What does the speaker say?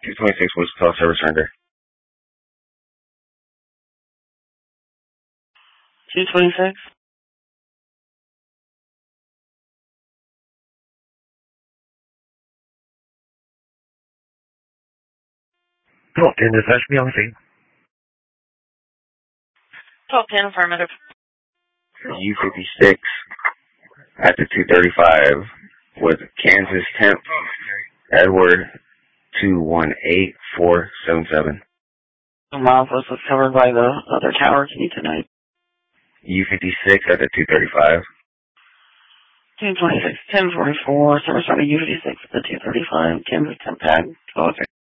226 was call service render. 226? Cool. And dispatch me on the scene. 1210, affirmative. U56 at the 235 with Kansas Temp Edward 218477. Miles was covered by the other tower. Can you tonight? U56 at the 235. 226, 1044, service out of U56 at the 235, Kansas Temp Pad. Okay.